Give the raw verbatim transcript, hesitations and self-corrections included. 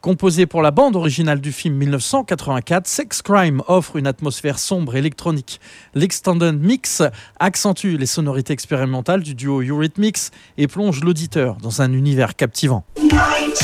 Composé pour la bande originale du film mille neuf cent quatre-vingt-quatre, Sex Crime offre une atmosphère sombre et électronique. L'Extended Mix accentue les sonorités expérimentales du duo Eurythmics et plonge l'auditeur dans un univers captivant.